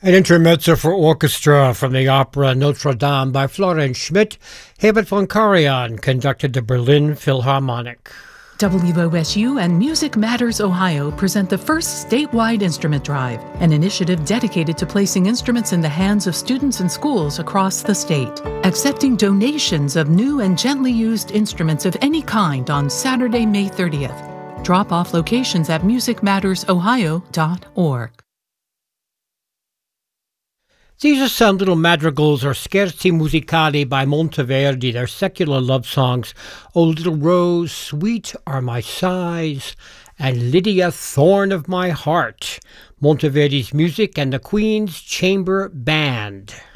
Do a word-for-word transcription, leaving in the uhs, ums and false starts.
An intermezzo for orchestra from the opera Notre Dame by Florence Schmidt. Herbert von Karajan conducted the Berlin Philharmonic. W O S U and Music Matters Ohio present the first statewide instrument drive, an initiative dedicated to placing instruments in the hands of students and schools across the state. Accepting donations of new and gently used instruments of any kind on Saturday, May thirtieth. Drop-off locations at music matters ohio dot org. These are some little madrigals or scherzi musicali by Monteverdi. They're secular love songs. O Little Rose, Sweet Are My Sighs, and Lydia, Thorn of My Heart. Monteverdi's music and the Queen's Chamber Band.